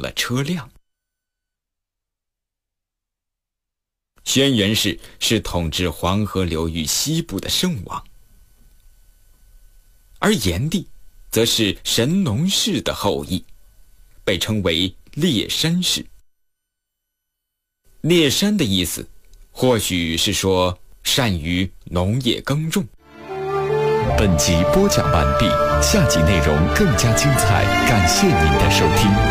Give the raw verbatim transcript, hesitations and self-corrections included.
了车辆。轩辕氏是统治黄河流域西部的圣王，而炎帝则是神农氏的后裔，被称为猎山氏。猎山的意思或许是说善于农业耕种。 本集播讲完毕，下集内容更加精彩，感谢您的收听。